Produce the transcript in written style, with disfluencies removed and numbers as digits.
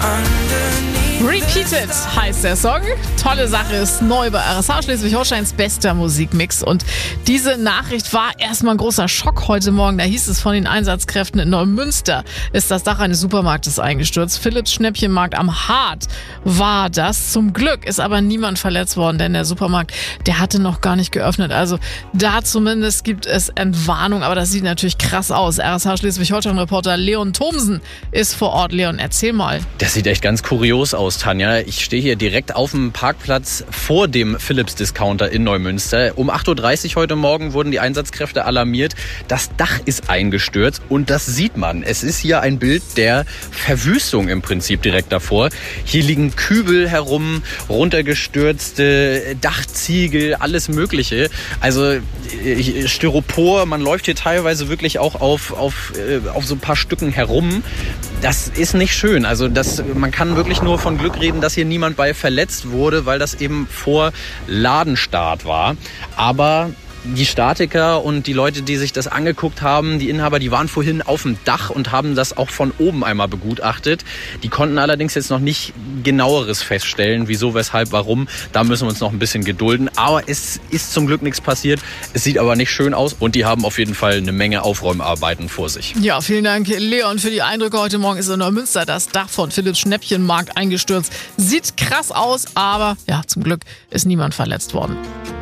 Repeated heißt der Song. Tolle Sache, ist neu bei RSH Schleswig-Holsteins bester Musikmix. Und diese Nachricht war erstmal ein großer Schock heute Morgen. Da hieß es von den Einsatzkräften in Neumünster ist das Dach eines Supermarktes eingestürzt. Philips Schnäppchenmarkt am Hart war das. Zum Glück ist aber niemand verletzt worden, denn der Supermarkt, der hatte noch gar nicht geöffnet. Also da zumindest gibt es Entwarnung, aber das sieht natürlich krass aus. RSH Schleswig-Holstein-Reporter Leon Thomsen ist vor Ort. Leon, erzähl mal. Das sieht echt ganz kurios aus, Tanja. Ich stehe hier direkt auf dem Parkplatz vor dem Philips-Discounter in Neumünster. Um 8.30 Uhr heute Morgen wurden die Einsatzkräfte alarmiert. Das Dach ist eingestürzt und das sieht man. Es ist hier ein Bild der Verwüstung im Prinzip direkt davor. Hier liegen Kübel herum, runtergestürzte Dachziegel, alles Mögliche. Also Styropor, man läuft hier teilweise wirklich auch auf so ein paar Stücken herum. Das ist nicht schön. Also man kann wirklich nur von Glück reden, dass hier niemand bei verletzt wurde, weil das eben vor Ladenstart war. Aber die Statiker und die Leute, die sich das angeguckt haben, die Inhaber, die waren vorhin auf dem Dach und haben das auch von oben einmal begutachtet. Die konnten allerdings jetzt noch nicht genaueres feststellen, wieso, weshalb, warum. Da müssen wir uns noch ein bisschen gedulden. Aber es ist zum Glück nichts passiert. Es sieht aber nicht schön aus und die haben auf jeden Fall eine Menge Aufräumarbeiten vor sich. Ja, vielen Dank, Leon, für die Eindrücke. Heute Morgen ist in Neumünster das Dach von Philips Schnäppchenmarkt eingestürzt. Sieht krass aus, aber ja, zum Glück ist niemand verletzt worden.